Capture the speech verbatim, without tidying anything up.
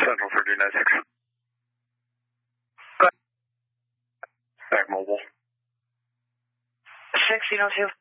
Central for D ninety-six. Go ahead. Back mobile. sixteen oh two.